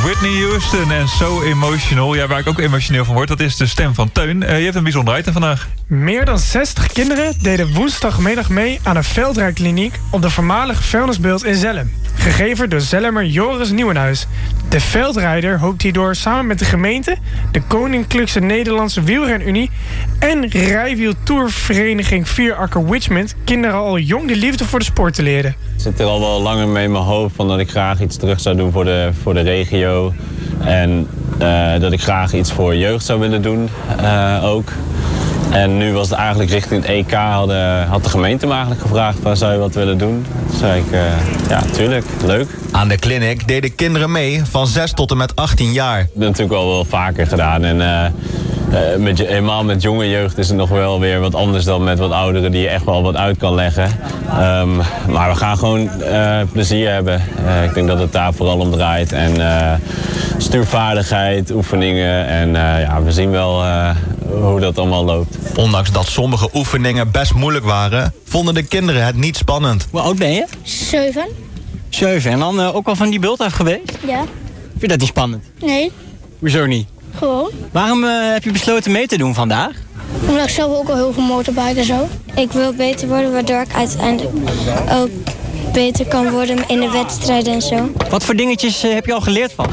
Whitney Houston en So Emotional. Ja, waar ik ook emotioneel van word, dat is de stem van Teun. Je hebt een bijzonder item vandaag. Meer dan 60 kinderen deden woensdagmiddag mee aan een veldrijkliniek op de voormalige vuilnisbult in Zellem. Gegeven door Zellemer Joris Nieuwenhuis. De veldrijder hoopt hierdoor samen met de gemeente, de Koninklijke Nederlandse Wielrenunie en Rijwieltourvereniging Vierakker Richmond kinderen al jong de liefde voor de sport te leren. Ik zit er al wel langer mee in mijn hoofd van dat ik graag iets terug zou doen voor de regio. En dat ik graag iets voor jeugd zou willen doen ook. En nu was het eigenlijk richting het EK, had de gemeente me eigenlijk gevraagd van zou je wat willen doen. Toen zei ik, ja, tuurlijk, leuk. Aan de clinic deden kinderen mee van 6 tot en met 18 jaar. Ik heb het natuurlijk al wel vaker gedaan en helemaal met jonge jeugd is het nog wel weer wat anders dan met wat ouderen die je echt wel wat uit kan leggen. Maar we gaan gewoon plezier hebben. Ik denk dat het daar vooral om draait. En stuurvaardigheid, oefeningen en ja, we zien wel hoe dat allemaal loopt. Ondanks dat sommige oefeningen best moeilijk waren, vonden de kinderen het niet spannend. Hoe oud ben je? 7. 7. En dan ook al van die bult af geweest? Ja. Vind je dat niet spannend? Nee. Hoezo niet? Gewoon. Waarom heb je besloten mee te doen vandaag? Omdat ik zelf ook al heel veel motorbike en zo. Ik wil beter worden, waardoor ik uiteindelijk ook beter kan worden in de wedstrijden en zo. Wat voor dingetjes heb je al geleerd van?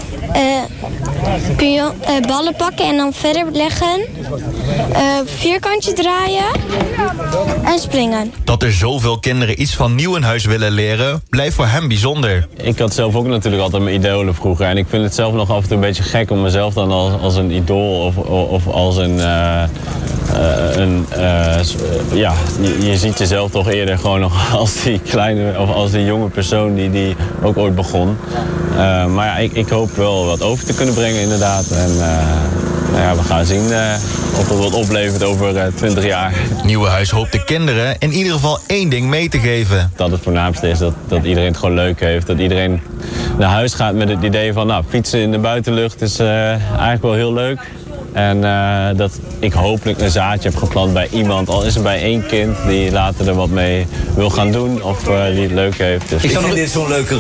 Kun je ballen pakken en dan verder leggen. Vierkantje draaien. En springen. Dat er zoveel kinderen iets van Nieuwenhuis willen leren, blijft voor hem bijzonder. Ik had zelf ook natuurlijk altijd mijn idolen vroeger. En ik vind het zelf nog af en toe een beetje gek om mezelf dan als een idool of als ja, je ziet jezelf toch eerder gewoon nog als die kleine of als die jonge persoon die ook ooit begon. Maar ja, ik hoop wel wat over te kunnen brengen inderdaad. En nou ja, we gaan zien of het wat oplevert over 20 jaar. Nieuwenhuis hoopt de kinderen in ieder geval één ding mee te geven. Dat het voornaamste is dat iedereen het gewoon leuk heeft. Dat iedereen naar huis gaat met het idee van nou, fietsen in de buitenlucht is eigenlijk wel heel leuk. En dat ik hopelijk een zaadje heb geplant bij iemand. Al is het bij één kind die later er wat mee wil gaan doen of die het leuk heeft. Dus ik vind dit zo'n leuke